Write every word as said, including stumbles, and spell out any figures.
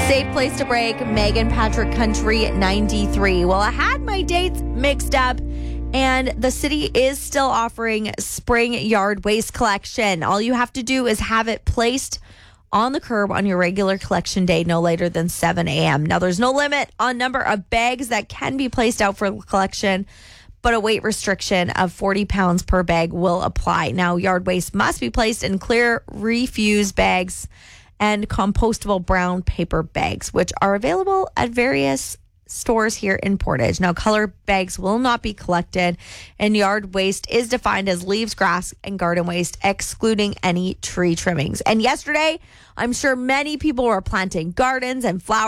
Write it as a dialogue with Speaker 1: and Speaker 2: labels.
Speaker 1: Safe place to break, Megan Patrick Country ninety-three. Well, I had my dates mixed up, and the city is still offering spring yard waste collection. All you have to do is have it placed on the curb on your regular collection day no later than seven a.m. Now, there's no limit on number of bags that can be placed out for collection, but a weight restriction of forty pounds per bag will apply. Now, yard waste must be placed in clear refuse bags and compostable brown paper bags, which are available at various stores here in Portage. Now, color bags will not be collected, and yard waste is defined as leaves, grass, and garden waste, excluding any tree trimmings. And yesterday, I'm sure many people were planting gardens and flowers